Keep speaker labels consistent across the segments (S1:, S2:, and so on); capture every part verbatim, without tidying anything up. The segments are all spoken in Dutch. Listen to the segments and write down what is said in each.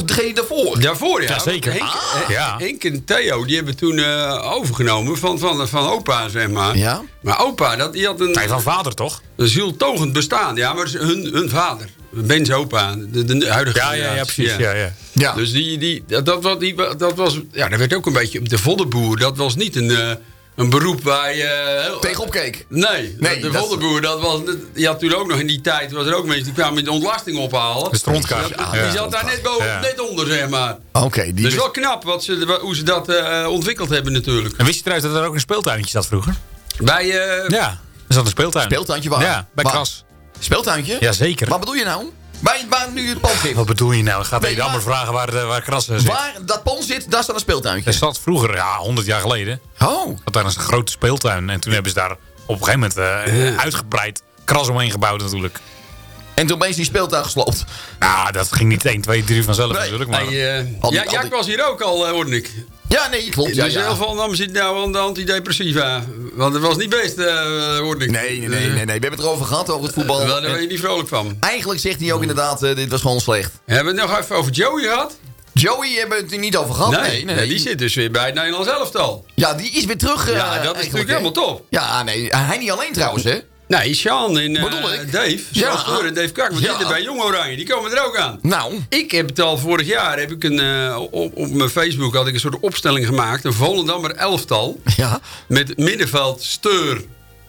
S1: nog degene daarvoor?
S2: Daarvoor, ja.
S3: Ja, zeker.
S2: Henk,
S3: Ah,
S2: eh,
S3: ja.
S2: Henk en Theo, die hebben toen uh, overgenomen van, van, van opa, zeg maar.
S1: Ja.
S2: Maar opa, dat, die had een,
S3: Hij van vader, toch?
S2: een zieltogend bestaan. Ja, maar hun, hun vader. Ben's opa, de, de huidige
S3: Ja, ja, ja, precies. Ja, ja.
S1: Ja.
S2: Dus die, die, dat, dat, was- die, dat was... Ja, dat werd ook een beetje... De voddenboer, dat was niet een, uh, een beroep waar je... Uh,
S1: Tegenop keek.
S2: Nee,
S1: Nee,
S2: de
S1: dat-
S2: voddenboer, dat was... Je had toen ook nog in die tijd... Was er ook mensen die kwamen met de ontlasting ophalen.
S3: De strontkaart.
S2: Dat-
S3: Ja.
S2: Die zat daar net boven,
S3: Ja.
S2: net onder, zeg maar.
S1: Oké, okay, die
S2: Dus
S1: wist-
S2: wel knap wat ze, hoe ze dat uh, ontwikkeld hebben natuurlijk.
S3: En wist je trouwens dat er ook een speeltuintje zat vroeger?
S2: Bij... Uh,
S3: Ja, er zat een speeltuin.
S1: Speeltuintje waar?
S3: Ja, bij
S1: Waar?
S3: Kras.
S1: Speeltuintje?
S3: Jazeker.
S1: Wat bedoel je nou? Waar, waar nu het pand zit?
S3: Wat bedoel je nou? Gaat
S1: Nee,
S3: hij dan
S1: waar-
S3: maar vragen waar, de- waar Kras zit?
S1: Waar dat pand zit, daar staat een speeltuintje.
S3: Er zat vroeger, ja, honderd jaar geleden,
S1: Oh.
S3: had daar een grote speeltuin. En toen hebben ze daar op een gegeven moment uh, uitgebreid Kras omheen gebouwd natuurlijk.
S1: En toen ben je die speeltuin gesloopt.
S3: Nou, dat ging niet één, twee, drie vanzelf
S1: Nee.
S3: natuurlijk. Maar
S2: Hey, uh,
S1: Al die-
S2: ja,
S1: al
S2: Jack
S1: die-
S2: was hier ook al, uh, hoorde ik.
S1: Ja, nee, klopt. Ja,
S2: dus
S1: ja.
S2: heel veel nam zit nou aan de antidepressiva. Want het was niet best, uh, hoorde ik.
S1: Nee, nee, nee, nee, nee. We hebben het erover gehad, over het voetbal.
S2: Uh, daar ben
S1: En
S2: je niet vrolijk van.
S1: eigenlijk zegt hij ook inderdaad, uh, dit was gewoon slecht.
S2: Hebben we het nog even over Joey gehad?
S1: Joey hebben we het er niet over gehad. Nee, nee,
S2: Ja, die zit dus weer bij het Nederlands elftal.
S1: Ja, die is weer terug. uh,
S2: Ja, dat is
S1: eigenlijk,
S2: natuurlijk
S1: hè.
S2: helemaal top.
S1: Ja, nee, hij niet alleen trouwens, hè?
S2: Nee, Sean en uh,
S1: Bedoel ik?
S2: Dave.
S1: Ja.
S2: Sean Steur en Dave Kak. Want die
S1: Ja.
S2: zitten bij Jong Oranje. Die komen er ook aan.
S1: Nou,
S2: Ik heb het al vorig jaar, heb ik een, uh, op, op mijn Facebook had ik een soort opstelling gemaakt. Een Volendammer elftal.
S1: ja.
S2: Met middenveld Steur,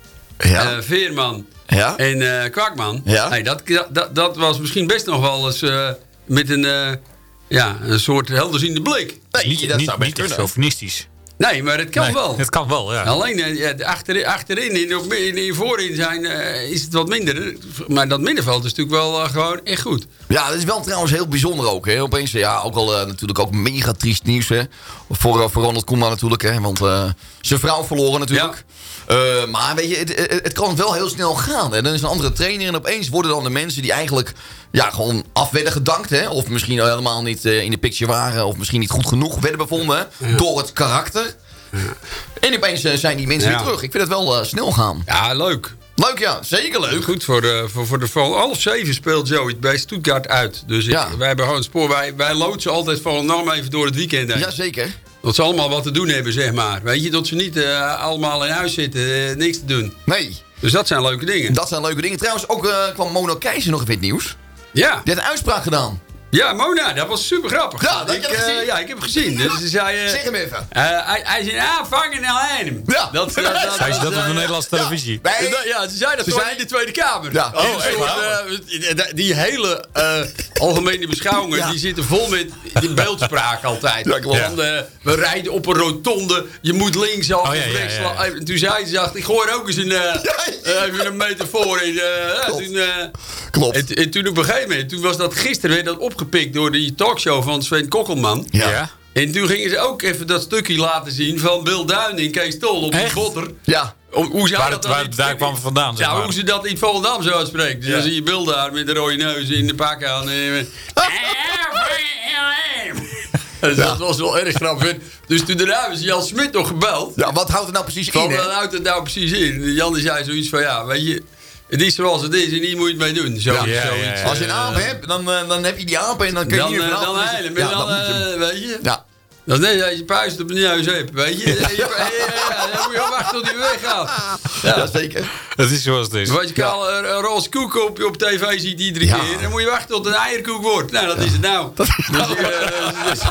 S1: Ja.
S2: uh, Veerman
S1: ja.
S2: en uh, Kwakman.
S1: Ja.
S2: Hey, dat, dat, dat was misschien best nog wel eens uh, met een, uh, ja, een soort helderziende blik.
S1: Nee,
S3: niet,
S1: dat
S3: niet,
S1: zou best
S3: niet echt
S1: kunnen.
S3: chauvinistisch.
S2: Nee, maar het kan
S3: Nee,
S2: wel.
S3: Het kan wel, ja.
S2: Alleen uh, ja, de achterin, achterin in, op- in, in voorin zijn, uh, is het wat minder. Maar dat middenveld is natuurlijk wel uh, gewoon echt goed.
S1: Ja, dat is wel trouwens heel bijzonder ook. Hè. Opeens, ja, ook al uh, natuurlijk ook mega triest nieuws. Hè. Voor, uh, voor Ronald Koeman natuurlijk. Hè. Want uh, zijn vrouw verloren natuurlijk. Uh, maar weet je, het, het, het kan wel heel snel gaan. Hè. Dan is een andere trainer en opeens worden dan de mensen die eigenlijk ja, gewoon af werden gedankt. Hè. Of misschien helemaal niet uh, in de picture waren. Of misschien niet goed genoeg werden bevonden. Ja. Door het karakter. Ja. En opeens uh, zijn die mensen
S2: Ja.
S1: weer terug. Ik vind het wel uh, snel gaan.
S2: Ja, leuk.
S1: Leuk, ja. Zeker leuk.
S2: Goed voor de, voor, voor de voor half zeven speelt Joey bij Stuttgart uit. Dus ik,
S1: Ja.
S2: wij hebben gewoon spoor. Wij, wij loodsen altijd Volendam even door het weekend heen.
S1: Jazeker.
S2: Dat ze allemaal wat te doen hebben, zeg maar. Weet je, dat ze niet uh, allemaal in huis zitten, uh, niks te doen.
S1: Nee.
S2: Dus dat zijn leuke dingen.
S1: Dat zijn leuke dingen. Trouwens, ook uh, kwam Mono Keizer nog in het nieuws.
S2: Ja.
S1: Die had een uitspraak gedaan.
S2: Ja, Mona, dat was super grappig.
S1: Ja, dat
S2: ik,
S1: heb je
S2: uh,
S1: gezien.
S2: ja, ik heb hem gezien. Dus ze zei... Uh,
S1: Zeg hem even.
S2: Uh, hij, hij zei, ah, vangen naar hem.
S1: Ja.
S2: Dat, dat, dat,
S3: Zei ze dat op
S2: uh,
S3: de Nederlandse televisie?
S1: Nee.
S2: dat- Ja, ze zei dat
S1: Ze
S2: gewoon
S1: zei-
S2: in de Tweede Kamer.
S1: Ja.
S2: Oh,
S1: Oh,
S2: een
S1: echt
S2: soort,
S1: waar?
S2: uh, die hele uh, algemene beschouwingen,
S1: Ja.
S2: die zitten vol met die beeldspraak altijd.
S1: Ja, klopt.
S2: Van, uh, we rijden op een rotonde, je moet linksaf
S3: Oh,
S2: of
S3: ja, ja,
S2: rechts.
S3: ja, ja.
S2: En toen zei ze, dacht, ik gooi er ook eens een, uh, uh, even een metafoor in. Uh, ja,
S1: Klopt.
S2: toen, uh,
S1: Klopt.
S2: en, en toen op een gegeven moment, toen was dat gisteren werd dat opgepikt door die talkshow van Sven Kokkelman.
S1: Ja.
S3: Ja.
S2: En toen gingen ze ook even dat stukje laten zien van Bill Duin en Kees Tol op die
S3: Echt?
S2: botter.
S1: Ja.
S2: Om, hoe zou
S3: Waar
S2: dat
S3: het-
S2: dan
S3: waar
S2: in-
S3: het daar kwam vandaan, zeg
S2: Ja,
S3: maar.
S2: hoe ze dat in Volendam zo uitspreekt. Dus
S1: Ja.
S2: dan zie je Bill daar met de rode neus in de pak aan. En, dus dat was wel erg grappig. Dus toen daarna is Jan Smit nog gebeld.
S1: Ja, wat houdt het nou precies
S2: Van,
S1: in,
S2: wat
S1: hè?
S2: houdt het nou precies in? Jan die zei zoiets van, ja, weet je... Het is zoals het is en hier moet je het mee doen. Zo,
S1: Ja,
S3: ja,
S2: zoiets.
S3: ja,
S1: Als je een aap hebt, dan, uh, dan heb je die aap en dan kun je
S2: Dan,
S1: niet meer
S2: eh,
S1: vanaf.
S2: dan
S1: Dus-
S2: heilen.
S1: Ja,
S2: Dan,
S1: dan moet je hem-
S2: eh, weet je...
S1: Ja.
S2: Dat is net als je puist op een neus hebt, weet je. Ja, ja, ja, ja, dan moet je wachten tot hij weggaat.
S1: Ja.
S2: Ja.
S1: zeker.
S3: Dat is zoals het is.
S2: Wat je kaal een, een roze koek op, op tv ziet iedere
S1: Ja.
S2: keer. Dan moet je wachten tot het een eierkoek wordt. Nou, dat is het nou. Dus, eh, dus-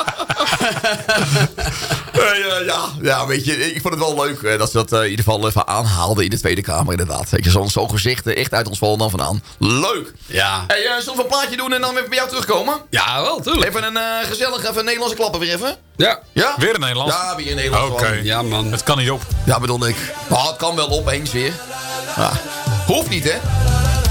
S1: Uh, ja, ja, ja, weet je, ik vond het wel leuk uh, dat ze dat uh, in ieder geval even aanhaalden in de Tweede Kamer, inderdaad. Weet je, zo'n zo gezicht uh, echt uit ons Volendam vandaan. Leuk.
S2: ja.
S1: Hey, uh, zullen we een plaatje doen en dan even bij jou terugkomen?
S2: Ja, wel, tuurlijk.
S1: Even een uh, gezellig, even een Nederlandse klappen weer even.
S2: Ja.
S1: Ja?
S3: Weer een Nederlands?
S1: Ja, weer een Nederlandse.
S3: Oké.
S1: man.
S2: Ja, man.
S3: Het kan niet op.
S1: Ja, bedoel ik. Maar het kan wel opeens weer. Ja. Hoeft niet, hè?